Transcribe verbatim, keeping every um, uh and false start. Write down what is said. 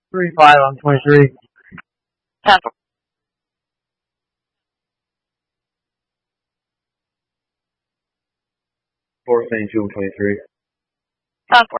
Three five on twenty-three. ten four. Four seventy-two on twenty-three. ten four.